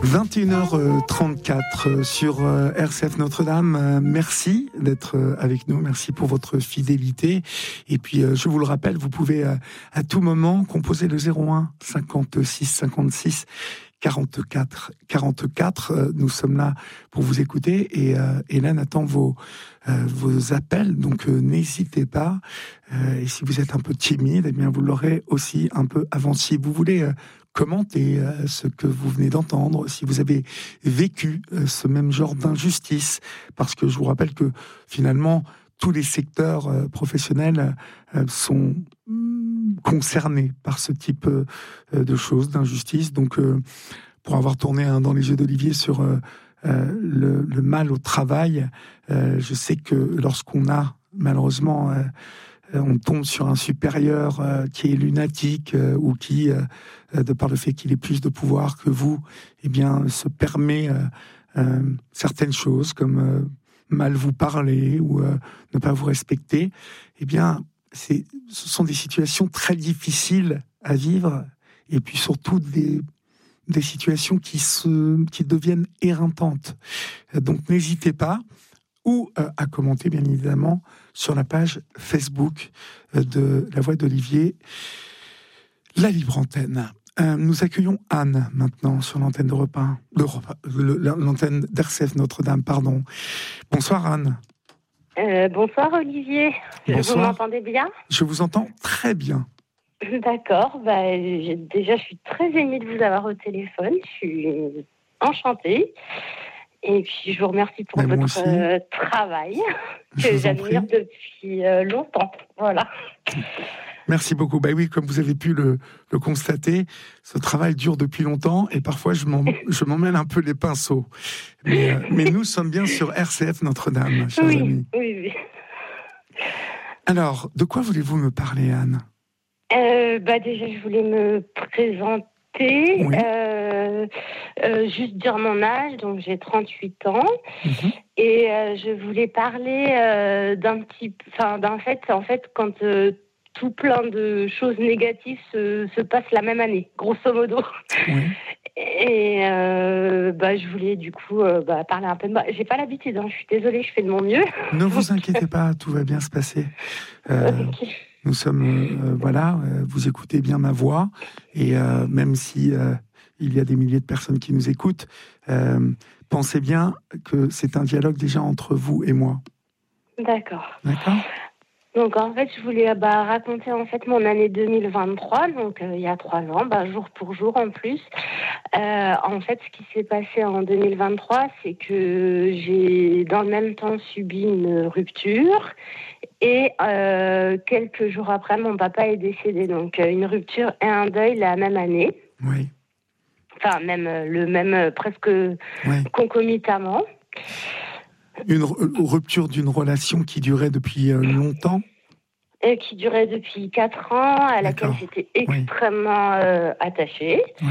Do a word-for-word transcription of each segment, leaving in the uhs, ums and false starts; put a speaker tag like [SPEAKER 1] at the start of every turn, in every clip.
[SPEAKER 1] vingt et une heures trente-quatre sur R C F Notre-Dame. Merci d'être avec nous. Merci pour votre fidélité. Et puis, je vous le rappelle, vous pouvez à tout moment composer le zéro un cinquante-six cinquante-six quarante-quatre quarante-quatre. Nous sommes là pour vous écouter. Et Hélène attend vos, vos appels. Donc, n'hésitez pas. Et si vous êtes un peu timide, eh bien, vous l'aurez aussi un peu avant. Si vous voulez commentez euh, ce que vous venez d'entendre, si vous avez vécu euh, ce même genre d'injustice, parce que je vous rappelle que finalement, tous les secteurs euh, professionnels euh, sont mm, concernés par ce type euh, de choses, d'injustice. Donc, euh, pour avoir tourné hein, dans les yeux d'Olivier sur euh, euh, le, le mal au travail, euh, je sais que lorsqu'on a malheureusement... Euh, on tombe sur un supérieur euh, qui est lunatique euh, ou qui, euh, de par le fait qu'il ait plus de pouvoir que vous, eh bien, se permet euh, euh, certaines choses comme euh, mal vous parler ou euh, ne pas vous respecter. Eh bien, c'est, ce sont des situations très difficiles à vivre et puis surtout des, des situations qui, se, qui deviennent éreintantes. Donc, n'hésitez pas. Ou euh, à commenter, bien évidemment, sur la page Facebook euh, de La Voix d'Olivier, la libre antenne. Euh, nous accueillons Anne, maintenant, sur l'antenne d'Europe un, d'Europe, le, l'antenne d'R C F Notre-Dame, pardon. Bonsoir, Anne.
[SPEAKER 2] Euh, bonsoir, Olivier.
[SPEAKER 1] Bonsoir.
[SPEAKER 2] Vous m'entendez bien ?
[SPEAKER 1] Je vous entends très bien.
[SPEAKER 2] D'accord. Bah, j'ai, déjà, je suis très émue de vous avoir au téléphone. Je suis enchantée. Et puis, je vous remercie pour
[SPEAKER 1] Mais
[SPEAKER 2] votre euh, travail
[SPEAKER 1] je
[SPEAKER 2] que j'admire depuis euh, longtemps. Voilà.
[SPEAKER 1] Merci beaucoup. Bah oui, comme vous avez pu le, le constater, ce travail dure depuis longtemps et parfois je, m'en, je m'emmêle un peu les pinceaux. Mais, euh, mais nous sommes bien sur R C F Notre-Dame, chers
[SPEAKER 2] oui,
[SPEAKER 1] amis.
[SPEAKER 2] Oui, oui.
[SPEAKER 1] Alors, de quoi voulez-vous me parler, Anne ?
[SPEAKER 2] euh, bah Déjà, je voulais me présenter.
[SPEAKER 1] Oui.
[SPEAKER 2] Euh, euh, juste dire mon âge, donc j'ai trente-huit ans.
[SPEAKER 1] Mm-hmm.
[SPEAKER 2] Et euh, je voulais parler euh, d'un petit... Enfin, d'un fait, en fait, quand... Euh, tout plein de choses négatives se, se passent la même année, grosso modo.
[SPEAKER 1] Oui.
[SPEAKER 2] Et euh, bah, je voulais du coup euh, bah, parler un peu de moi. J'ai pas l'habitude, hein, je suis désolée, je fais de mon mieux.
[SPEAKER 1] Ne vous inquiétez pas, tout va bien se passer. Euh, okay. Nous sommes, euh, voilà, euh, vous écoutez bien ma voix, et euh, même si euh, il y a des milliers de personnes qui nous écoutent, euh, pensez bien que c'est un dialogue déjà entre vous et moi.
[SPEAKER 2] D'accord.
[SPEAKER 1] D'accord.
[SPEAKER 2] Donc en fait, je voulais bah, raconter en fait mon année deux mille vingt-trois, donc euh, il y a trois ans, bah, jour pour jour en plus. Euh, en fait, ce qui s'est passé en deux mille vingt-trois, c'est que j'ai dans le même temps subi une rupture et euh, quelques jours après, mon papa est décédé. Donc euh, une rupture et un deuil la même année.
[SPEAKER 1] Oui.
[SPEAKER 2] Enfin, même le même euh, presque oui. concomitamment.
[SPEAKER 1] Une rupture d'une relation qui durait depuis longtemps ?
[SPEAKER 2] Et qui durait depuis quatre ans, à laquelle D'accord. j'étais extrêmement oui. euh, attachée. Oui.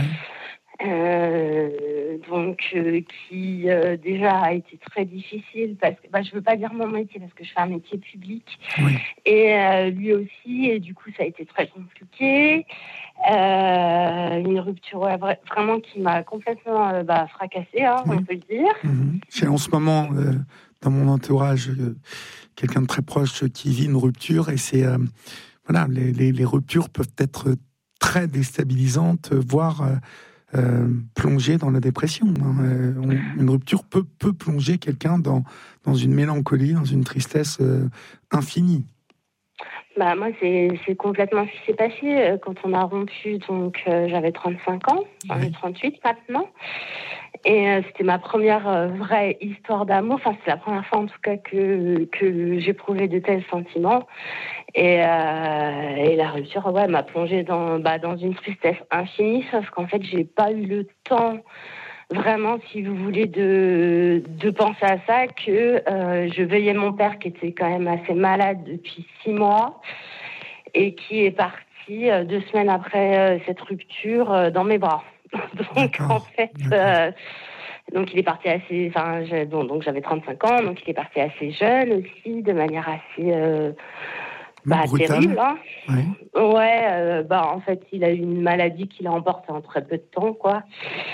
[SPEAKER 2] Euh, donc, euh, qui euh, déjà a été très difficile, parce que bah, je ne veux pas dire mon métier, parce que je fais un métier public. Oui. Et euh, lui aussi, et du coup, ça a été très compliqué. Euh, une rupture ouais, vraiment qui m'a complètement euh, bah, fracassée, hein, oui. on peut le dire.
[SPEAKER 1] Mmh. C'est en ce moment, euh, dans mon entourage, euh, quelqu'un de très proche qui vit une rupture, et c'est euh, voilà, les, les, les ruptures peuvent être très déstabilisantes, voire euh, euh, plonger dans la dépression. Hein. Euh, on, une rupture peut, peut plonger quelqu'un dans, dans une mélancolie, dans une tristesse euh, infinie.
[SPEAKER 2] Bah, moi, c'est, c'est complètement ce qui s'est passé. Quand on a rompu, donc euh, j'avais trente-cinq ans, j'en ai trente-huit maintenant. Et euh, c'était ma première euh, vraie histoire d'amour. Enfin, c'est la première fois en tout cas que, que j'éprouvais de tels sentiments. Et, euh, et la rupture, ouais, m'a plongée dans, bah, dans une tristesse infinie, sauf qu'en fait, j'ai pas eu le temps, vraiment, si vous voulez, de, de penser à ça, que euh, je veillais mon père qui était quand même assez malade depuis six mois et qui est parti euh, deux semaines après euh, cette rupture euh, dans mes bras. Donc, d'accord, en fait, euh, donc il est parti assez, enfin, je, donc, donc j'avais trente-cinq ans, donc il est parti assez jeune aussi, de manière assez euh, bah, terrible. Hein. Oui. Ouais, euh, bah en fait, il a eu une maladie qui l'a emporté en très peu de temps, quoi.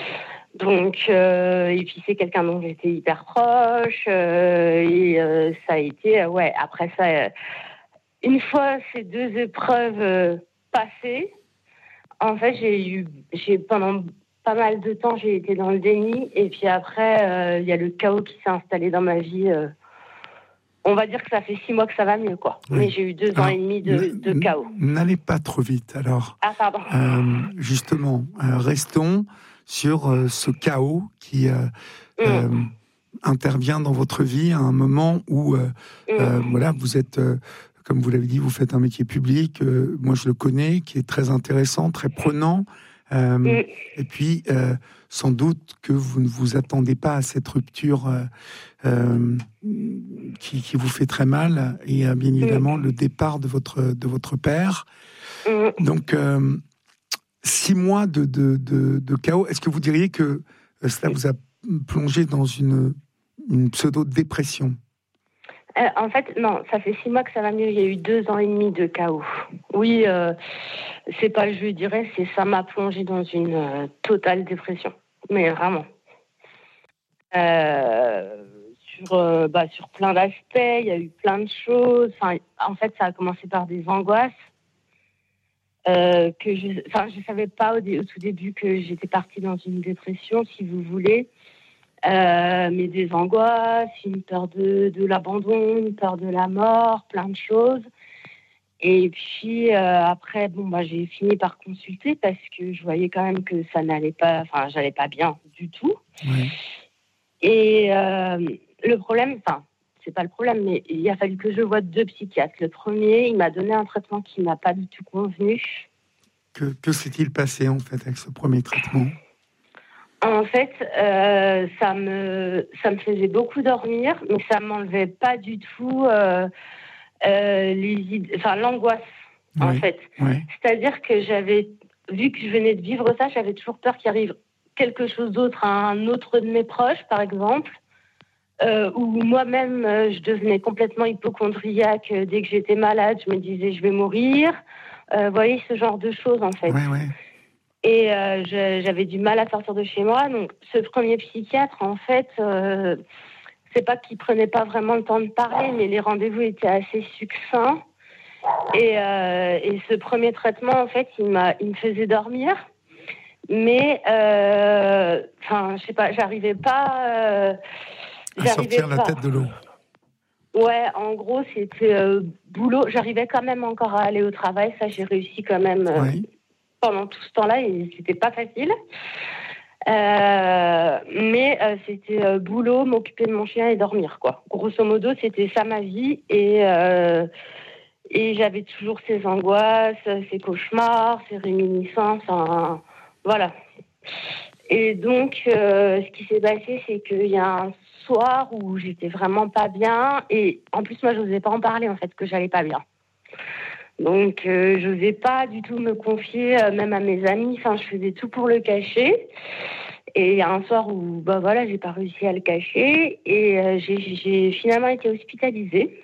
[SPEAKER 2] Donc, euh, et puis c'est quelqu'un dont j'étais hyper proche. Euh, et euh, ça a été, euh, ouais, après ça, euh, une fois ces deux épreuves euh, passées, en fait, j'ai eu, j'ai, pendant pas mal de temps, j'ai été dans le déni. Et puis après, il euh, y a le chaos qui s'est installé dans ma vie. Euh, on va dire que ça fait six mois que ça va mieux, quoi. Oui. Mais j'ai eu deux Alors, ans et demi de, de chaos.
[SPEAKER 1] N'allez pas trop vite, alors.
[SPEAKER 2] Ah, pardon.
[SPEAKER 1] Euh, justement, euh, restons sur euh, ce chaos qui euh, mmh. euh, intervient dans votre vie à un moment où, euh, mmh. euh, voilà, vous êtes, euh, comme vous l'avez dit, vous faites un métier public. Euh, moi, je le connais, qui est très intéressant, très prenant. Euh, mmh. Et puis, euh, sans doute que vous ne vous attendez pas à cette rupture euh, euh, qui, qui vous fait très mal, et euh, bien évidemment mmh. le départ de votre de votre père. Mmh. Donc, euh, six mois de, de, de, de chaos. Est-ce que vous diriez que cela vous a plongé dans une, une pseudo-dépression ?
[SPEAKER 2] Euh, en fait, non, ça fait six mois que ça va mieux. Il y a eu deux ans et demi de chaos. Oui, euh, c'est pas je dirais, c'est ça m'a plongé dans une euh, totale dépression. Mais vraiment. Euh, sur, euh, bah, sur plein d'aspects, il y a eu plein de choses. Enfin, en fait, ça a commencé par des angoisses. Euh, que je, enfin, je savais pas au, dé, au tout début que j'étais partie dans une dépression, si vous voulez. Euh, mais des angoisses, une peur de, de l'abandon, une peur de la mort, plein de choses. Et puis euh, après, bon, bah, j'ai fini par consulter parce que je voyais quand même que ça n'allait pas, enfin, j'allais pas bien du tout. Oui. Et euh, le problème, enfin, c'est pas le problème, mais il a fallu que je voie deux psychiatres. Le premier, il m'a donné un traitement qui m'a pas du tout convenu.
[SPEAKER 1] Que, que s'est-il passé en fait avec ce premier traitement ?
[SPEAKER 2] En fait, euh, ça me ça me faisait beaucoup dormir, mais ça m'enlevait pas du tout euh, euh, les idées, enfin l'angoisse oui, en fait. Oui. C'est-à-dire que j'avais vu que je venais de vivre ça, j'avais toujours peur qu'il arrive quelque chose d'autre à un autre de mes proches, par exemple, euh, ou moi-même euh, je devenais complètement hypocondriaque dès que j'étais malade, je me disais je vais mourir. Euh, vous voyez ce genre de choses en fait.
[SPEAKER 1] Oui, oui.
[SPEAKER 2] Et euh, je, j'avais du mal à sortir de chez moi. Donc, ce premier psychiatre, en fait, euh, c'est pas qu'il prenait pas vraiment le temps de parler, mais les rendez-vous étaient assez succincts. Et, euh, et ce premier traitement, en fait, il m'a, il me faisait dormir, mais, enfin, euh, je sais pas, j'arrivais pas, euh,
[SPEAKER 1] à j'arrivais sortir pas. La tête de l'eau.
[SPEAKER 2] Ouais, en gros, c'était euh, boulot. J'arrivais quand même encore à aller au travail. Ça, j'ai réussi quand même. Euh,
[SPEAKER 1] oui.
[SPEAKER 2] Pendant tout ce temps-là, et c'était pas facile. Euh, mais euh, c'était euh, boulot, m'occuper de mon chien et dormir, quoi. Grosso modo, c'était ça ma vie. Et, euh, et j'avais toujours ces angoisses, ces cauchemars, ces réminiscences. Hein, voilà. Et donc, euh, ce qui s'est passé, c'est qu'il y a un soir où j'étais vraiment pas bien. Et en plus, moi, je n'osais pas en parler, en fait, que j'allais pas bien. Donc, euh, je n'osais pas du tout me confier, euh, même à mes amis. Enfin, je faisais tout pour le cacher. Et il y a un soir où, bah voilà, j'ai pas réussi à le cacher. Et euh, j'ai, j'ai finalement été hospitalisée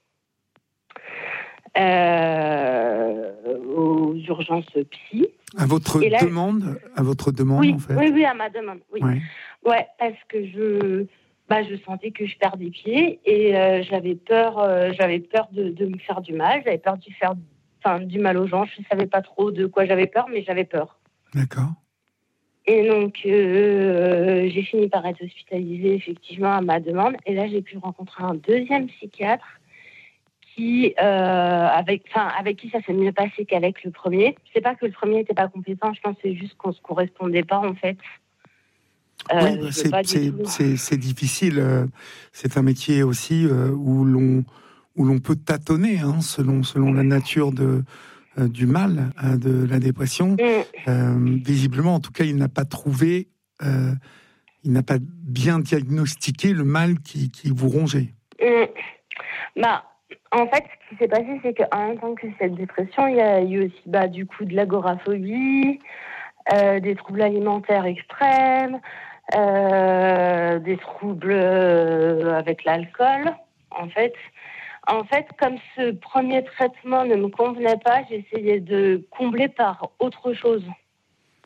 [SPEAKER 2] euh, aux urgences psy.
[SPEAKER 1] À votre là, demande, à votre demande,
[SPEAKER 2] oui,
[SPEAKER 1] en fait.
[SPEAKER 2] Oui, oui, à ma demande. Oui.
[SPEAKER 1] Ouais,
[SPEAKER 2] ouais parce que je. Bah, je sentais que je perdais pied et euh, j'avais peur, euh, j'avais peur de, de me faire du mal, j'avais peur de faire enfin, du mal aux gens. Je ne savais pas trop de quoi j'avais peur, mais j'avais peur.
[SPEAKER 1] D'accord.
[SPEAKER 2] Et donc, euh, j'ai fini par être hospitalisée, effectivement, à ma demande. Et là, j'ai pu rencontrer un deuxième psychiatre qui, euh, avec, avec qui ça s'est mieux passé qu'avec le premier. C'est pas que le premier n'était pas compétent, je pense que c'est juste qu'on ne se correspondait pas, en fait.
[SPEAKER 1] Euh, oui, bah c'est, c'est, c'est, c'est difficile. C'est un métier aussi euh, où l'on où l'on peut tâtonner, hein, selon selon la nature de euh, du mal, euh, de la dépression. Mm. Euh, visiblement, en tout cas, il n'a pas trouvé, euh, il n'a pas bien diagnostiqué le mal qui qui vous rongeait.
[SPEAKER 2] Mm. Bah, en fait, ce qui s'est passé, c'est qu'en même temps que cette dépression, il y a eu aussi, bah, du coup, de l'agoraphobie, euh, des troubles alimentaires extrêmes. Euh, des troubles euh, avec l'alcool, en fait. En fait, comme ce premier traitement ne me convenait pas, j'essayais de combler par autre chose.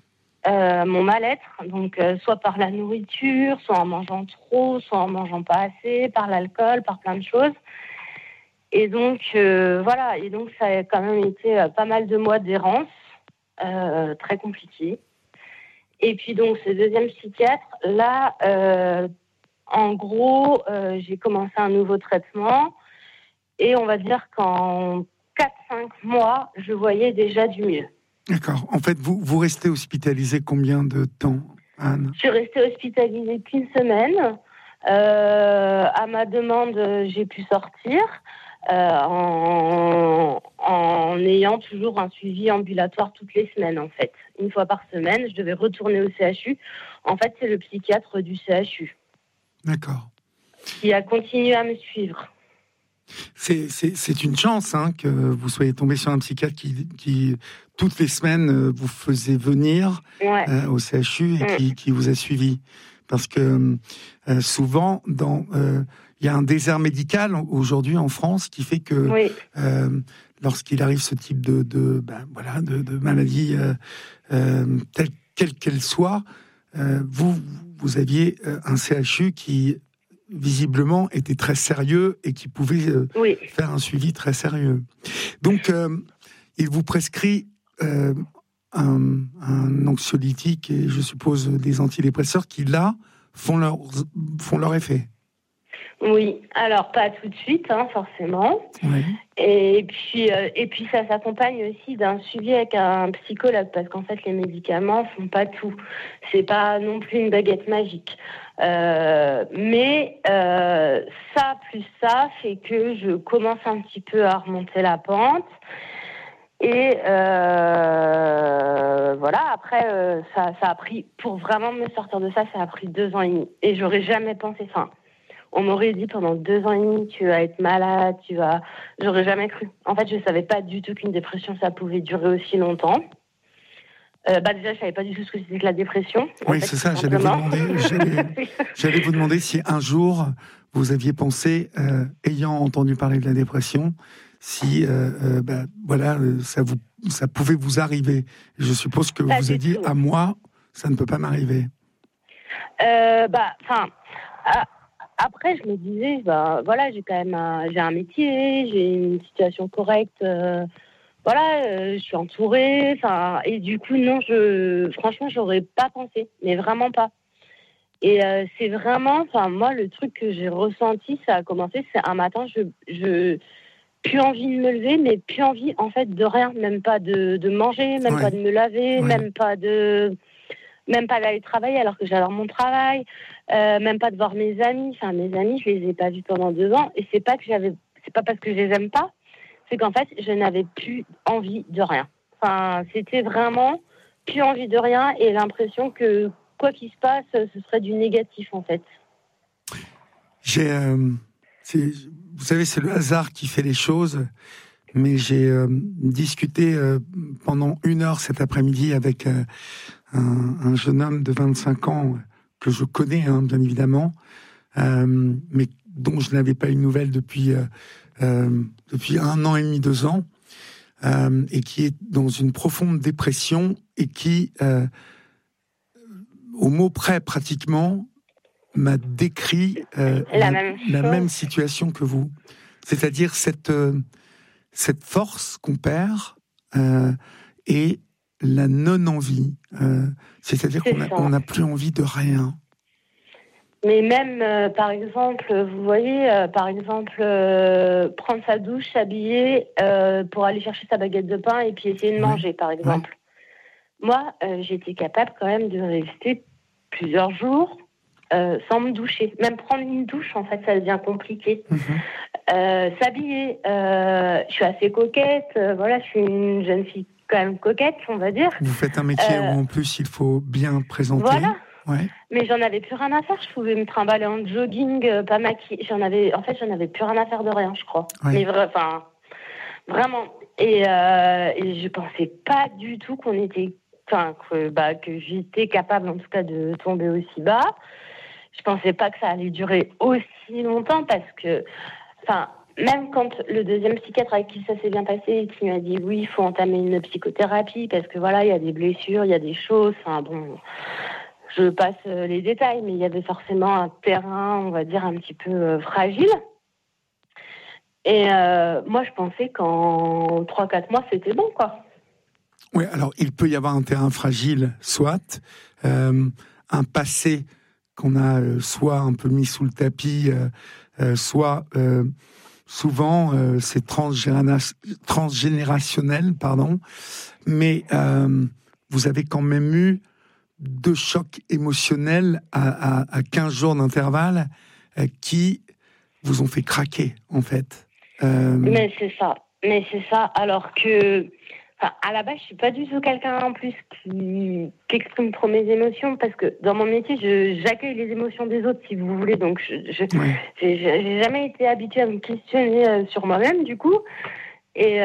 [SPEAKER 2] euh, mon mal-être, donc euh, soit par la nourriture, soit en mangeant trop, soit en mangeant pas assez, par l'alcool, par plein de choses. Et donc, euh, voilà, et donc ça a quand même été euh, pas mal de mois d'errance, euh, très compliqué. Et puis donc, ce deuxième psychiatre, là, euh, en gros, euh, j'ai commencé un nouveau traitement et on va dire qu'en quatre cinq mois, je voyais déjà du mieux.
[SPEAKER 1] D'accord. En fait, vous, vous restez hospitalisé combien de temps, Anne ?
[SPEAKER 2] Je suis restée hospitalisée qu'une semaine. Euh, à ma demande, j'ai pu sortir euh, en, en ayant toujours un suivi ambulatoire toutes les semaines, en fait. Une fois par semaine, je devais retourner au C H U. En fait, c'est le psychiatre du C H U.
[SPEAKER 1] D'accord.
[SPEAKER 2] Qui a continué à me suivre.
[SPEAKER 1] C'est, c'est, c'est une chance hein, que vous soyez tombé sur un psychiatre qui, qui toutes les semaines, vous faisait venir
[SPEAKER 2] ouais.
[SPEAKER 1] euh, au C H U et
[SPEAKER 2] mmh.
[SPEAKER 1] qui, qui vous a suivi. Parce que euh, souvent, dans, euh, il y a un désert médical aujourd'hui en France qui fait que
[SPEAKER 2] oui.
[SPEAKER 1] euh, lorsqu'il arrive ce type de, de, ben, voilà, de, de maladie, euh, euh, telle, quelle qu'elle soit, euh, vous, vous aviez un C H U qui visiblement était très sérieux et qui pouvait euh,
[SPEAKER 2] oui.
[SPEAKER 1] faire un suivi très sérieux. Donc, euh, il vous prescrit euh, un, un anxiolytique et je suppose des antidépresseurs qui, là, font leur, font leur effet.
[SPEAKER 2] Oui, alors pas tout de suite, hein, forcément.
[SPEAKER 1] Oui.
[SPEAKER 2] Et puis, euh, et puis ça s'accompagne aussi d'un suivi avec un psychologue, parce qu'en fait, les médicaments font pas tout. C'est pas non plus une baguette magique. Euh, mais euh, ça plus ça fait que je commence un petit peu à remonter la pente. Et euh, voilà, après, euh, ça, ça a pris, pour vraiment me sortir de ça, ça a pris deux ans et demi. Et j'aurais jamais pensé ça. On m'aurait dit pendant deux ans et demi, tu vas être malade, tu vas... J'aurais jamais cru. En fait, je savais pas du tout qu'une dépression, ça pouvait durer aussi longtemps. Euh, bah déjà, je savais pas du tout ce que c'était que la dépression.
[SPEAKER 1] Oui,
[SPEAKER 2] fait,
[SPEAKER 1] c'est ça. J'allais vous demander. J'allais, j'allais vous demander si un jour vous aviez pensé, euh, ayant entendu parler de la dépression, si, euh, euh, bah, voilà, ça vous, ça pouvait vous arriver. Je suppose que
[SPEAKER 2] pas
[SPEAKER 1] vous avez dit,
[SPEAKER 2] tout.
[SPEAKER 1] à moi, ça ne peut pas m'arriver.
[SPEAKER 2] Euh, bah, enfin. À... Après, je me disais, bah, voilà, j'ai quand même un, j'ai un métier, j'ai une situation correcte, euh, voilà, euh, je suis entourée, enfin, et du coup, non, je, franchement, j'aurais pas pensé, mais vraiment pas. Et euh, c'est vraiment, enfin, moi, le truc que j'ai ressenti, ça a commencé, c'est un matin, je, je, plus envie de me lever, mais plus envie, en fait, de rien, même pas de, de manger, même
[SPEAKER 1] ouais.
[SPEAKER 2] pas de me laver,
[SPEAKER 1] ouais.
[SPEAKER 2] même pas de. Même pas d'aller travailler alors que j'adore mon travail, euh, même pas de voir mes amis. Enfin, mes amis, je les ai pas vus pendant deux ans. Et c'est pas que j'avais, c'est pas parce que je les aime pas, c'est qu'en fait, je n'avais plus envie de rien. Enfin, c'était vraiment plus envie de rien et l'impression que quoi qu'il se passe, ce serait du négatif en fait.
[SPEAKER 1] J'ai, euh, c'est, vous savez, c'est le hasard qui fait les choses. Mais j'ai euh, discuté euh, pendant une heure cet après-midi avec euh, un, un jeune homme de vingt-cinq ans que je connais, hein, bien évidemment, euh, mais dont je n'avais pas eu de nouvelles depuis, euh, euh, depuis un an et demi, deux ans, euh, et qui est dans une profonde dépression et qui, euh, au mot près pratiquement, m'a décrit euh,
[SPEAKER 2] la,
[SPEAKER 1] la,
[SPEAKER 2] même
[SPEAKER 1] la même situation que vous. C'est-à-dire cette... Euh, cette force qu'on perd euh, et la non-envie. Euh, c'est-à-dire
[SPEAKER 2] c'est
[SPEAKER 1] qu'on n'a plus envie de rien.
[SPEAKER 2] Mais même, euh, par exemple, vous voyez, euh, par exemple, euh, prendre sa douche, s'habiller euh, pour aller chercher sa baguette de pain et puis essayer de
[SPEAKER 1] ouais.
[SPEAKER 2] manger, par exemple. Ouais. Moi, euh, j'étais capable quand même de rester plusieurs jours euh, sans me doucher. Même prendre une douche, en fait, ça devient compliqué.
[SPEAKER 1] Mmh.
[SPEAKER 2] Euh, s'habiller, euh, je suis assez coquette, euh, voilà, je suis une jeune fille quand même coquette, on va dire.
[SPEAKER 1] Vous faites un métier euh, où en plus il faut bien présenter.
[SPEAKER 2] Voilà.
[SPEAKER 1] Ouais.
[SPEAKER 2] Mais j'en avais plus rien à faire. Je pouvais me trimballer en jogging, euh, pas maquillée. J'en avais, en fait, j'en avais plus rien à faire de rien, je crois.
[SPEAKER 1] Ouais.
[SPEAKER 2] Mais vra- enfin, vraiment. Et, euh, et je pensais pas du tout qu'on était, enfin, que, bah, que j'étais capable, en tout cas, de tomber aussi bas. Je pensais pas que ça allait durer aussi longtemps parce que, enfin, même quand le deuxième psychiatre avec qui ça s'est bien passé et qui m'a dit oui, il faut entamer une psychothérapie parce que voilà, il y a des blessures, il y a des choses. Enfin bon, je passe les détails, mais il y avait forcément un terrain, on va dire, un petit peu euh, fragile. Et euh, moi, je pensais qu'en trois quatre mois, c'était bon, quoi.
[SPEAKER 1] Oui, alors il peut y avoir un terrain fragile, soit euh, un passé qu'on a euh, soit un peu mis sous le tapis, euh, euh, soit euh, souvent euh, c'est transgénéra- transgénérationnel, pardon. Mais euh, vous avez quand même eu deux chocs émotionnels à, à, à quinze jours d'intervalle euh, qui vous ont fait craquer, en fait. Euh...
[SPEAKER 2] Mais c'est ça. Mais c'est ça. Alors que, enfin, à la base, je suis pas du tout quelqu'un en plus qui, qui exprime trop mes émotions parce que dans mon métier, je, j'accueille les émotions des autres, si vous voulez. Donc, je, je
[SPEAKER 1] Ouais.
[SPEAKER 2] j'ai, j'ai jamais été habituée à me questionner euh, sur moi-même, du coup. Et,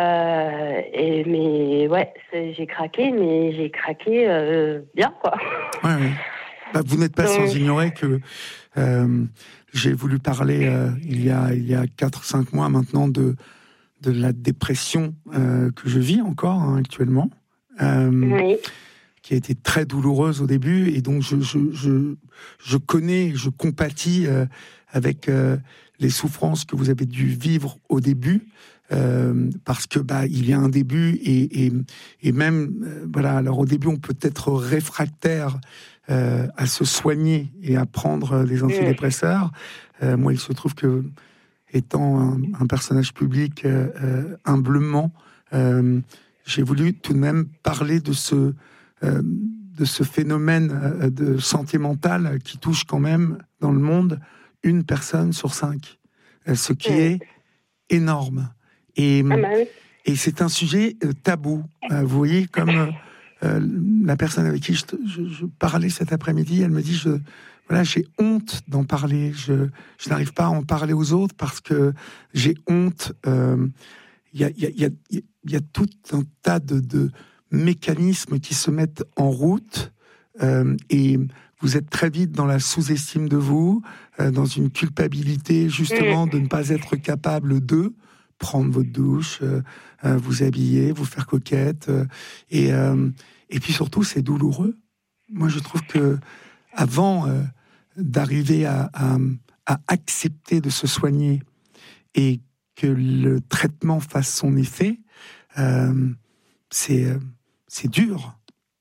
[SPEAKER 2] euh, et mais ouais, c'est, j'ai craqué, mais j'ai craqué euh, bien, quoi.
[SPEAKER 1] Ouais, ouais. Bah, vous n'êtes pas
[SPEAKER 2] Donc,
[SPEAKER 1] sans ignorer que euh, j'ai voulu parler euh, il y a il y a quatre cinq mois maintenant de de la dépression euh, que je vis encore hein, actuellement, euh,
[SPEAKER 2] oui.
[SPEAKER 1] qui a été très douloureuse au début et donc je je je, je connais, je compatis euh, avec euh, les souffrances que vous avez dû vivre au début. Euh, parce que bah il y a un début et et, et même euh, voilà alors au début on peut être réfractaire euh, à se soigner et à prendre des antidépresseurs. Euh, moi il se trouve que étant un, un personnage public euh, euh, humblement euh, j'ai voulu tout de même parler de ce euh, de ce phénomène euh, de santé mentale qui touche quand même dans le monde une personne sur cinq, euh, ce qui est énorme. Et,
[SPEAKER 2] Ah bah oui.
[SPEAKER 1] et c'est un sujet euh, tabou. Euh, vous voyez, comme euh, euh, la personne avec qui je, je, je parlais cet après-midi, elle me dit, je, voilà, j'ai honte d'en parler. Je, je n'arrive pas à en parler aux autres parce que j'ai honte. Il euh, y, a, y, a, y, a, y a tout un tas de, de mécanismes qui se mettent en route euh, et vous êtes très vite dans la sous-estime de vous, euh, dans une culpabilité justement de ne pas être capable de prendre votre douche, euh, euh, vous habiller, vous faire coquette, euh, et euh, et puis surtout c'est douloureux. Moi je trouve que avant euh, d'arriver à, à à accepter de se soigner et que le traitement fasse son effet, euh, c'est c'est dur.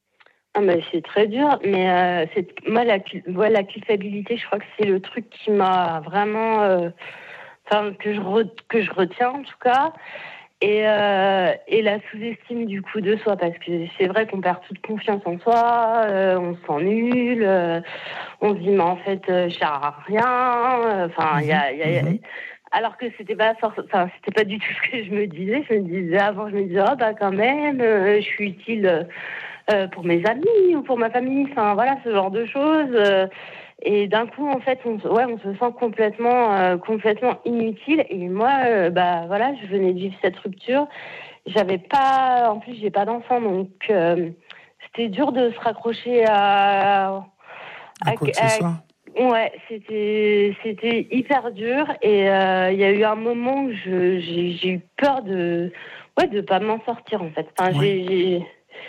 [SPEAKER 2] Ah mais c'est très dur, mais euh, c'est moi la, ouais, la culpabilité, je crois que c'est le truc qui m'a vraiment, euh, enfin que je re, que je retiens en tout cas, et euh, et la sous-estime du coup de soi parce que c'est vrai qu'on perd toute confiance en soi, euh, on se sent nul, euh, on se dit mais en fait euh, je sers à rien, enfin il y a, y a, y a alors que c'était pas enfin c'était pas du tout ce que je me disais, je me disais avant je me disais oh bah quand même euh, je suis utile. Euh, pour mes amis ou pour ma famille, enfin voilà ce genre de choses. Euh, et d'un coup, en fait, on, ouais, on se sent complètement, euh, complètement inutile. Et moi, euh, bah voilà, je venais de vivre cette rupture. J'avais pas, en plus, j'ai pas d'enfant, donc euh, c'était dur de se raccrocher à, à,
[SPEAKER 1] à quoi que ce
[SPEAKER 2] à,
[SPEAKER 1] soit.
[SPEAKER 2] Ouais, c'était c'était hyper dur. Et il euh, y a eu un moment où je, j'ai, j'ai eu peur de, ouais, de pas m'en sortir en fait. Enfin,
[SPEAKER 1] Oui.
[SPEAKER 2] j'ai, j'ai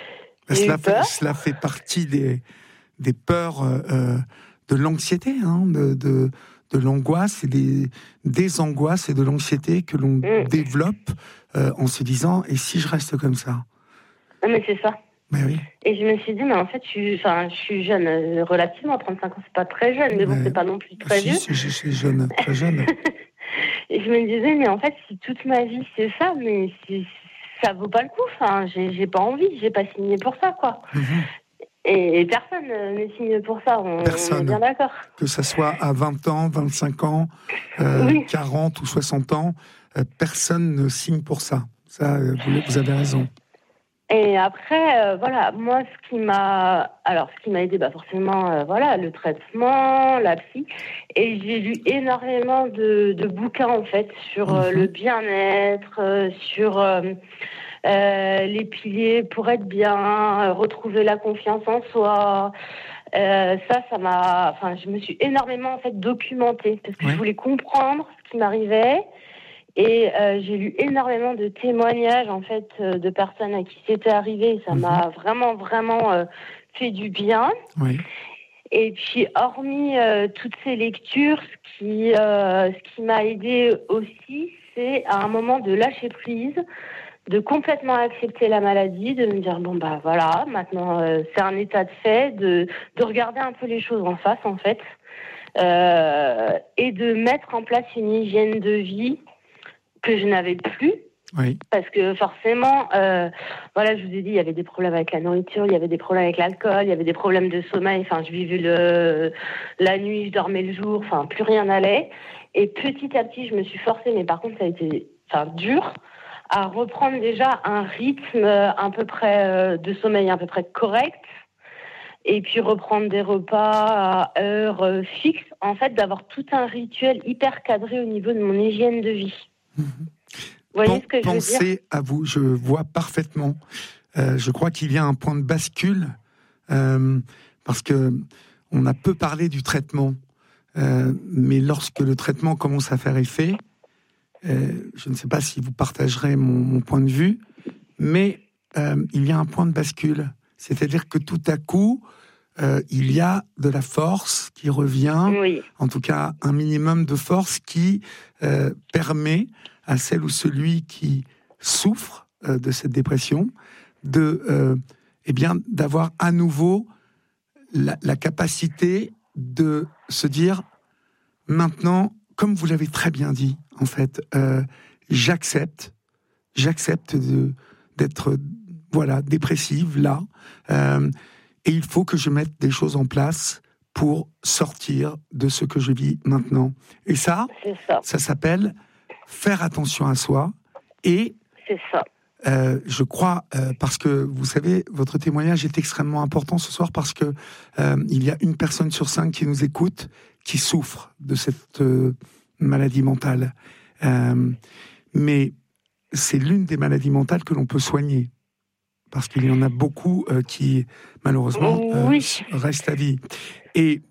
[SPEAKER 1] Cela fait, cela fait partie des, des peurs euh, de l'anxiété, hein, de, de, de l'angoisse et des, des angoisses et de l'anxiété que l'on mmh. développe euh, en se disant « et si je reste comme ça ?»
[SPEAKER 2] Non mais c'est ça.
[SPEAKER 1] Mais oui.
[SPEAKER 2] Et je me suis dit, mais en fait, je suis, enfin, je suis jeune, euh, relativement, trente-cinq ans, c'est pas très jeune, mais bon, mais c'est pas non plus très
[SPEAKER 1] si,
[SPEAKER 2] vieux.
[SPEAKER 1] Si, c'est, c'est jeune, très jeune.
[SPEAKER 2] Et je me disais, mais en fait, si toute ma vie c'est ça, mais si, ça vaut pas le coup, enfin, j'ai, j'ai pas envie, j'ai pas signé pour ça, quoi. Mm-hmm. Et, et personne ne signe pour ça, on,
[SPEAKER 1] personne.
[SPEAKER 2] on est bien d'accord.
[SPEAKER 1] Que ça soit à vingt ans, vingt-cinq ans, euh, oui. quarante ou soixante ans, euh, personne ne signe pour ça. Ça, vous, vous avez raison.
[SPEAKER 2] Et après, euh, voilà, moi, ce qui m'a, alors, ce qui m'a aidé, bah, forcément, euh, voilà, le traitement, la psy. Et j'ai lu énormément de, de bouquins, en fait, sur euh, mm-hmm. le bien-être, euh, sur euh, euh, les piliers pour être bien, euh, retrouver la confiance en soi. Euh, ça, ça m'a, enfin, je me suis énormément, en fait, documentée parce que ouais. je voulais comprendre ce qui m'arrivait. Et euh, j'ai lu énormément de témoignages en fait euh, de personnes à qui c'était arrivé. Ça mmh. m'a vraiment vraiment euh, fait du bien.
[SPEAKER 1] Oui.
[SPEAKER 2] Et puis hormis euh, toutes ces lectures, ce qui euh, ce qui m'a aidée aussi, c'est à un moment de lâcher prise, de complètement accepter la maladie, de me dire bon bah voilà, maintenant euh, c'est un état de fait, de de regarder un peu les choses en face en fait, euh, et de mettre en place une hygiène de vie que je n'avais plus.
[SPEAKER 1] Oui.
[SPEAKER 2] Parce que forcément, euh, voilà, je vous ai dit, il y avait des problèmes avec la nourriture, il y avait des problèmes avec l'alcool, il y avait des problèmes de sommeil. Enfin, je vivais le, la nuit, je dormais le jour. Enfin, plus rien n'allait. Et petit à petit, je me suis forcée, mais par contre, ça a été, enfin, dur, à reprendre déjà un rythme à peu près euh, de sommeil à peu près correct. Et puis reprendre des repas à heure euh, fixe. En fait, d'avoir tout un rituel hyper cadré au niveau de mon hygiène de vie.
[SPEAKER 1] Mmh.
[SPEAKER 2] Vous voyez ce que je veux dire ?
[SPEAKER 1] Pensez à vous, je vois parfaitement. Euh, je crois qu'il y a un point de bascule euh, parce que on a peu parlé du traitement, euh, mais lorsque le traitement commence à faire effet, euh, je ne sais pas si vous partagerez mon, mon point de vue, mais euh, il y a un point de bascule, c'est-à-dire que tout à coup, euh, il y a de la force qui revient,
[SPEAKER 2] oui.
[SPEAKER 1] En tout cas un minimum de force qui euh, permet à celle ou celui qui souffre euh, de cette dépression, de, euh, eh bien, d'avoir à nouveau la, la capacité de se dire, maintenant, comme vous l'avez très bien dit, en fait, euh, j'accepte, j'accepte de, d'être, voilà, dépressive, là, euh, et il faut que je mette des choses en place pour sortir de ce que je vis maintenant. Et ça,
[SPEAKER 2] c'est ça,
[SPEAKER 1] ça s'appelle faire attention à soi. Et
[SPEAKER 2] c'est ça.
[SPEAKER 1] Euh, je crois, euh, parce que vous savez, votre témoignage est extrêmement important ce soir parce que euh, il y a une personne sur cinq qui nous écoute qui souffre de cette euh, maladie mentale. Euh, mais c'est l'une des maladies mentales que l'on peut soigner. Parce qu'il y en a beaucoup euh, qui, malheureusement, euh,
[SPEAKER 2] oui.
[SPEAKER 1] restent à vie. Et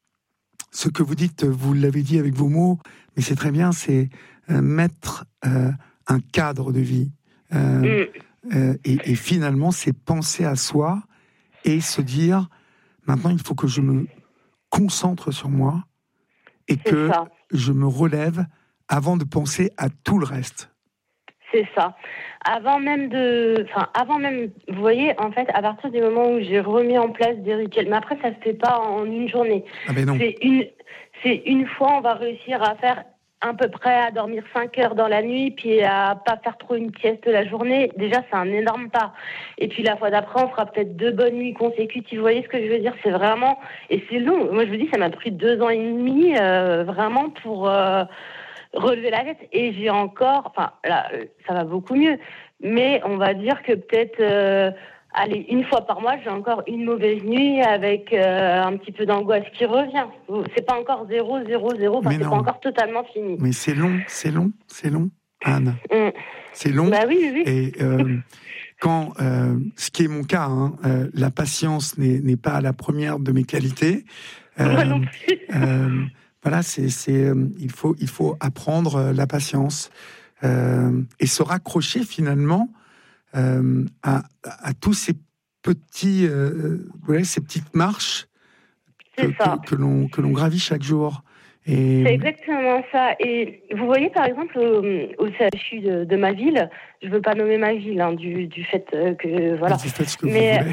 [SPEAKER 1] ce que vous dites, vous l'avez dit avec vos mots, mais c'est très bien, c'est euh, mettre euh, un cadre de vie. Euh, mm. euh, et, et finalement, c'est penser à soi et se dire, maintenant, il faut que je me concentre sur moi et
[SPEAKER 2] c'est
[SPEAKER 1] que
[SPEAKER 2] ça.
[SPEAKER 1] je me relève avant de penser à tout le reste.
[SPEAKER 2] C'est ça. Avant même de, enfin, avant même, vous voyez, en fait, à partir du moment où j'ai remis en place des rituels, mais après, ça se fait pas en une journée.
[SPEAKER 1] Ah ben non.
[SPEAKER 2] C'est une, c'est une fois, on va réussir à faire à peu près à dormir cinq heures dans la nuit, puis à pas faire trop une sieste la journée. Déjà, c'est un énorme pas. Et puis la fois d'après, on fera peut-être deux bonnes nuits consécutives. Vous voyez ce que je veux dire ? C'est vraiment, et c'est long. Moi, je vous dis, ça m'a pris deux ans et demi, euh, vraiment pour euh, relever la tête. Et j'ai encore, enfin, là, ça va beaucoup mieux. Mais on va dire que peut-être, euh, allez, une fois par mois, j'ai encore une mauvaise nuit avec euh, un petit peu d'angoisse qui revient. C'est pas encore zéro, zéro, zéro, enfin, c'est pas encore totalement fini.
[SPEAKER 1] Mais c'est long, c'est long, c'est long, Anne. Mm. C'est long.
[SPEAKER 2] Bah oui, oui, oui.
[SPEAKER 1] Et euh, quand, euh, ce qui est mon cas, hein, euh, la patience n'est, n'est pas la première de mes qualités.
[SPEAKER 2] Euh, Moi non plus.
[SPEAKER 1] euh, voilà, c'est, c'est, euh, il faut, il faut apprendre euh, la patience euh, et se raccrocher finalement euh, à, à tous ces petits, euh, vous voyez, ces petites marches que, que, que l'on que l'on gravit chaque jour. Et...
[SPEAKER 2] C'est exactement ça. Et vous voyez, par exemple, au, au C H U de, de ma ville, je ne veux pas nommer ma ville, hein, du, du fait que... Voilà.
[SPEAKER 1] Vous faites ce que
[SPEAKER 2] Mais,
[SPEAKER 1] vous voulez.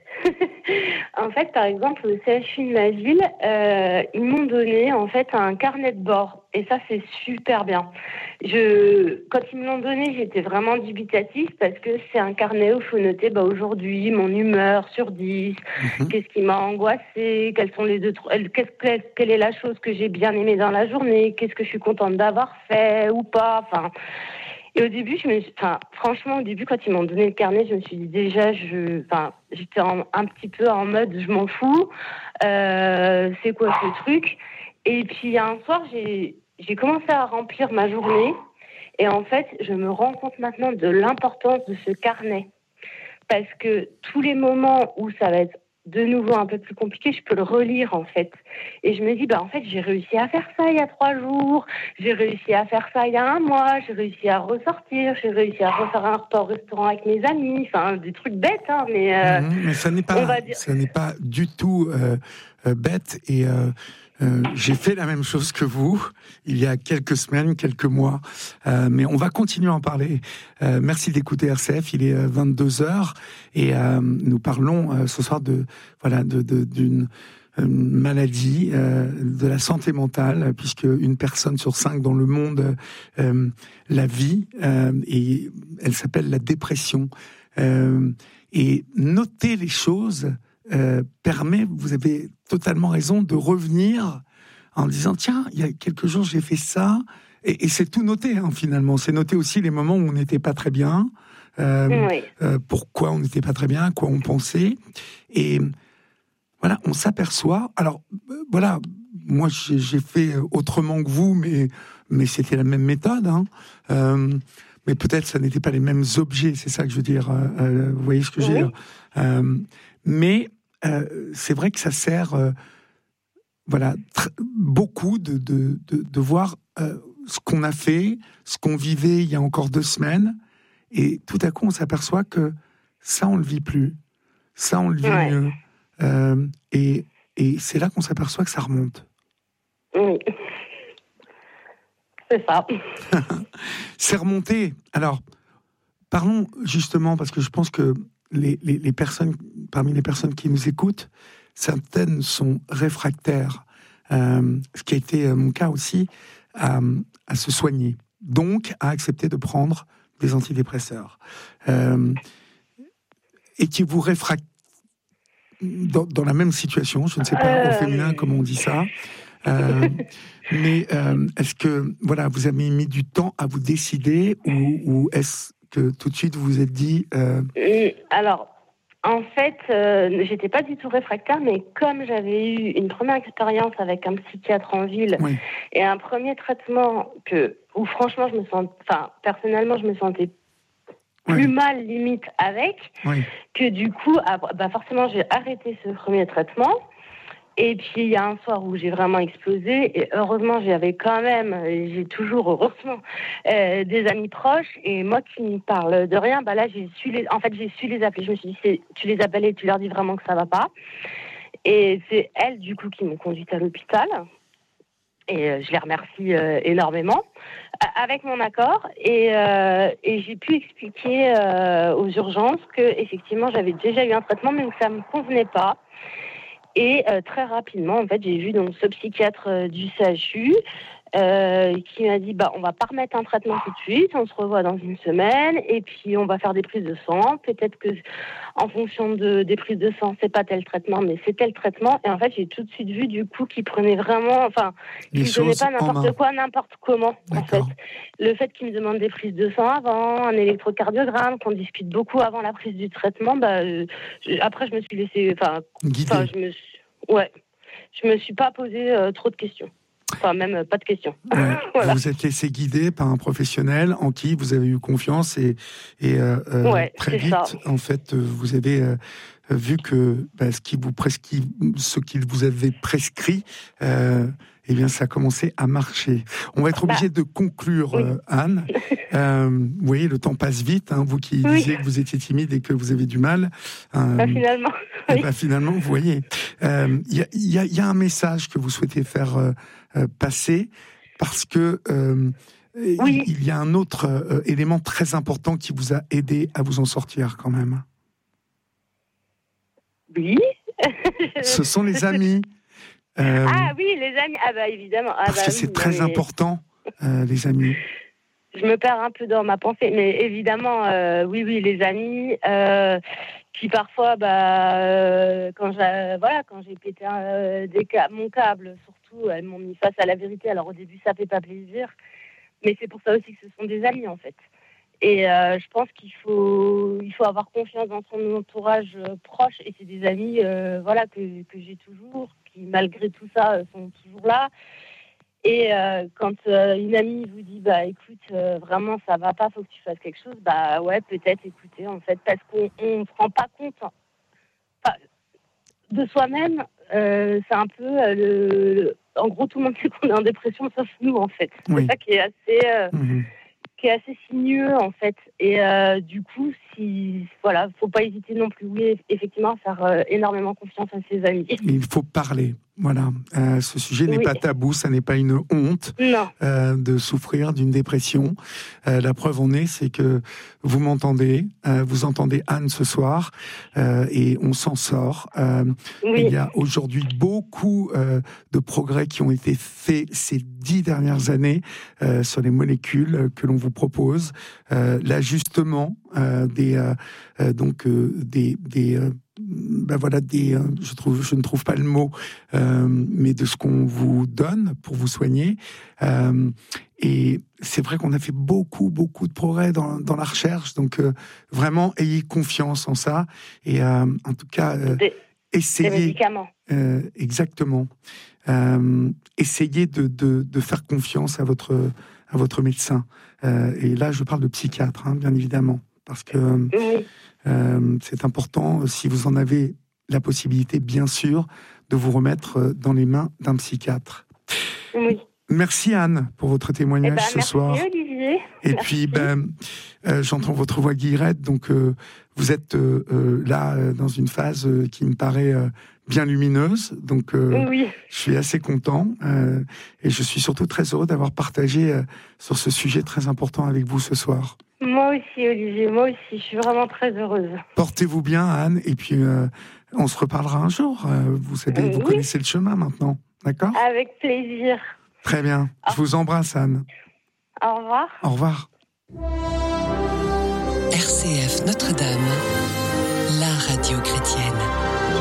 [SPEAKER 2] En fait, par exemple, au C H U de ma ville, euh, ils m'ont donné en fait un carnet de bord. Et ça, c'est super bien. Je, quand ils me l'ont donné, j'étais vraiment dubitative parce que c'est un carnet où il faut noter bah, aujourd'hui mon humeur sur dix, mm-hmm. qu'est-ce qui m'a angoissée, quelles sont les deux, qu'est-ce, quelle est la chose que j'ai bien aimée dans la journée, qu'est-ce que je suis contente d'avoir fait ou pas. Enfin. Et au début, je me, enfin, franchement, au début, quand ils m'ont donné le carnet, je me suis dit déjà, je, enfin, j'étais en, un petit peu en mode, je m'en fous, euh, c'est quoi ce truc ? Et puis un soir, j'ai, j'ai commencé à remplir ma journée, et en fait, je me rends compte maintenant de l'importance de ce carnet, parce que tous les moments où ça va être de nouveau un peu plus compliqué, je peux le relire en fait. Et je me dis, bah en fait, j'ai réussi à faire ça il y a trois jours, j'ai réussi à faire ça il y a un mois, j'ai réussi à ressortir, j'ai réussi à refaire un repas au restaurant avec mes amis, enfin des trucs bêtes, hein, mais euh,
[SPEAKER 1] mmh, mais ça n'est pas,
[SPEAKER 2] on va dire...
[SPEAKER 1] ça n'est pas du tout euh, euh, bête. Et euh, euh, j'ai fait la même chose que vous il y a quelques semaines, quelques mois. Euh, mais on va continuer à en parler. Euh, merci d'écouter R C F. Il est vingt-deux heures et euh, nous parlons euh, ce soir de voilà de, de d'une maladie, euh, de la santé mentale, puisque une personne sur cinq dans le monde euh, la vit, euh, et elle s'appelle la dépression. Euh, et noter les choses euh, permet, vous avez totalement raison, de revenir en disant tiens, il y a quelques jours j'ai fait ça, et, et c'est tout noté hein, finalement. C'est noter aussi les moments où on n'était pas très bien, euh,
[SPEAKER 2] Oui.
[SPEAKER 1] euh, pourquoi on n'était pas très bien, à quoi on pensait, et voilà, on s'aperçoit. Alors, euh, voilà, moi j'ai, j'ai fait autrement que vous, mais, mais c'était la même méthode. Hein. Euh, mais peut-être ça n'était pas les mêmes objets, c'est ça que je veux dire. Euh, euh, vous voyez ce que je veux
[SPEAKER 2] Oui.
[SPEAKER 1] dire. Euh, mais euh, c'est vrai que ça sert, euh, voilà, tr- beaucoup de, de, de, de voir euh, ce qu'on a fait, ce qu'on vivait il y a encore deux semaines, et tout à coup on s'aperçoit que ça on le vit plus, ça on le vit
[SPEAKER 2] Ouais.
[SPEAKER 1] mieux. Euh, et, et c'est là qu'on s'aperçoit que ça remonte.
[SPEAKER 2] Oui. C'est ça.
[SPEAKER 1] C'est remonté. Alors, parlons justement, parce que je pense que les, les, les personnes, parmi les personnes qui nous écoutent, certaines sont réfractaires, euh, ce qui a été mon cas aussi, à, à se soigner. Donc, à accepter de prendre des antidépresseurs. Euh, et qui vous réfractent dans, dans la même situation, je ne sais pas, au féminin,
[SPEAKER 2] Euh...
[SPEAKER 1] comment on dit ça. Euh, mais euh, est-ce que voilà, vous avez mis du temps à vous décider, ou, ou est-ce que tout de suite vous vous êtes dit euh...
[SPEAKER 2] Alors, en fait, euh, j'étais pas du tout réfractaire, mais comme j'avais eu une première expérience avec un psychiatre en ville
[SPEAKER 1] oui.
[SPEAKER 2] et un premier traitement que où franchement je me sens, enfin personnellement je me sentais plus
[SPEAKER 1] oui.
[SPEAKER 2] mal limite avec,
[SPEAKER 1] oui.
[SPEAKER 2] que du coup, bah forcément j'ai arrêté ce premier traitement. Et puis, il y a un soir où j'ai vraiment explosé. Et heureusement, j'avais quand même, j'ai toujours, heureusement, euh, des amis proches. Et moi qui ne parle de rien, bah là, j'ai su les, en fait, j'ai su les appeler. Je me suis dit, c'est, tu les appelles et tu leur dis vraiment que ça va pas. Et c'est elles, du coup, qui m'ont conduite à l'hôpital. Et euh, je les remercie euh, énormément, avec mon accord. Et, euh, et j'ai pu expliquer euh, aux urgences que, effectivement, j'avais déjà eu un traitement, mais que ça me convenait pas. Et euh, très rapidement, en fait, j'ai vu donc ce psychiatre euh, du C H U euh, qui m'a dit bah on va pas remettre un traitement tout de suite, on se revoit dans une semaine et puis on va faire des prises de sang. Peut-être que en fonction de des prises de sang, c'est pas tel traitement, mais c'est tel traitement. Et en fait, j'ai tout de suite vu du coup qu'il prenait vraiment, enfin, qu'il me donnait pas n'importe quoi, n'importe comment.
[SPEAKER 1] D'accord.
[SPEAKER 2] En fait, le fait qu'il me demande des prises de sang avant, un électrocardiogramme, qu'on discute beaucoup avant la prise du traitement, bah euh, après je me suis laissée, enfin, enfin je me suis, ouais, je me suis pas posé euh, trop de questions. Enfin, même euh, pas de questions.
[SPEAKER 1] Ouais.
[SPEAKER 2] Voilà.
[SPEAKER 1] Vous vous êtes laissé guider par un professionnel en qui vous avez eu confiance et, et euh,
[SPEAKER 2] Ouais,
[SPEAKER 1] très
[SPEAKER 2] c'est ça.
[SPEAKER 1] vite, en fait, vous avez euh, vu que bah, ce qui vous prescrit, ce qu'il vous avait prescrit, euh, eh bien, ça a commencé à marcher. On va être obligé bah, de conclure, oui. euh, Anne. Euh, vous voyez, le temps passe vite. Hein, vous qui oui. disiez que vous étiez timide et que vous avez du mal.
[SPEAKER 2] Euh, bah, finalement.
[SPEAKER 1] Et
[SPEAKER 2] oui.
[SPEAKER 1] bah, finalement, vous voyez, il euh, y, y, y a un message que vous souhaitez faire euh, euh, passer, parce que euh, oui. il y a un autre euh, élément très important qui vous a aidé à vous en sortir quand même.
[SPEAKER 2] Oui.
[SPEAKER 1] Ce sont les amis.
[SPEAKER 2] Euh, ah oui, les amis. Ah bah évidemment. Ah,
[SPEAKER 1] parce
[SPEAKER 2] bah,
[SPEAKER 1] que
[SPEAKER 2] oui,
[SPEAKER 1] c'est très
[SPEAKER 2] mais...
[SPEAKER 1] important, euh, les amis.
[SPEAKER 2] Je me perds un peu dans ma pensée, mais évidemment, euh, oui, oui, les amis, euh, qui parfois, bah, euh, quand j'ai, voilà, quand j'ai pété euh, des ca- mon câble, surtout, elles m'ont mis face à la vérité. Alors au début, ça fait pas plaisir, mais c'est pour ça aussi que ce sont des amis en fait. Et euh, je pense qu'il faut, il faut avoir confiance dans son entourage euh, proche, et c'est des amis, euh, voilà, que que j'ai toujours, qui malgré tout ça euh, sont toujours là. Et euh, quand euh, une amie vous dit bah écoute euh, vraiment ça va pas, faut que tu fasses quelque chose, bah ouais peut-être écoutez en fait, parce qu'on on se rend pas compte. Enfin, de soi-même, euh, c'est un peu euh, le, le... En gros, tout le monde sait qu'on est en dépression, sauf nous, en fait.
[SPEAKER 1] Oui.
[SPEAKER 2] C'est ça qui est assez... Euh...
[SPEAKER 1] Mmh.
[SPEAKER 2] qui est assez sinueux en fait, et euh, du coup, si voilà, faut pas hésiter non plus, oui, effectivement, à faire euh, énormément confiance à ses amis.
[SPEAKER 1] Il faut parler, voilà. Euh, ce sujet n'est
[SPEAKER 2] oui.
[SPEAKER 1] pas tabou, ça n'est pas une honte euh, de souffrir d'une dépression. Euh, la preuve en est, c'est que vous m'entendez, euh, vous entendez Anne ce soir, euh, et on s'en sort. Euh, oui. Il y a aujourd'hui beaucoup euh, de progrès qui ont été faits ces dix dernières années euh, sur les molécules que l'on vous propose, euh, l'ajustement euh, des euh, donc euh, des des euh, ben voilà des euh, je trouve je ne trouve pas le mot euh, mais de ce qu'on vous donne pour vous soigner, euh, et c'est vrai qu'on a fait beaucoup beaucoup de progrès dans dans la recherche, donc euh, vraiment ayez confiance en ça, et euh, en tout cas euh,
[SPEAKER 2] des,
[SPEAKER 1] essayez
[SPEAKER 2] des médicaments.
[SPEAKER 1] Euh, exactement euh, essayez de, de de faire confiance à votre à votre médecin, euh, et là je parle de psychiatre, hein, bien évidemment, parce que
[SPEAKER 2] oui.
[SPEAKER 1] Euh, c'est important, si vous en avez la possibilité, bien sûr, de vous remettre dans les mains d'un psychiatre.
[SPEAKER 2] Oui.
[SPEAKER 1] Merci Anne pour votre témoignage
[SPEAKER 2] eh ben,
[SPEAKER 1] ce
[SPEAKER 2] merci,
[SPEAKER 1] soir.
[SPEAKER 2] Olivier.
[SPEAKER 1] Et
[SPEAKER 2] merci.
[SPEAKER 1] puis, ben, euh, j'entends votre voix guillerette, donc euh, vous êtes euh, euh, là euh, dans une phase euh, qui me paraît euh, bien lumineuse, donc euh,
[SPEAKER 2] oui.
[SPEAKER 1] je suis assez content, euh, et je suis surtout très heureux d'avoir partagé euh, sur ce sujet très important avec vous ce soir.
[SPEAKER 2] Moi aussi, Olivier, moi aussi, je suis vraiment très heureuse.
[SPEAKER 1] Portez-vous bien, Anne, et puis euh, on se reparlera un jour. Euh, vous savez,
[SPEAKER 2] euh,
[SPEAKER 1] vous
[SPEAKER 2] oui.
[SPEAKER 1] connaissez le chemin maintenant, d'accord ?
[SPEAKER 2] Avec plaisir.
[SPEAKER 1] Très bien.
[SPEAKER 2] Au...
[SPEAKER 1] Je vous embrasse, Anne.
[SPEAKER 2] Au revoir.
[SPEAKER 1] Au revoir.
[SPEAKER 3] R C F Notre-Dame, la radio chrétienne.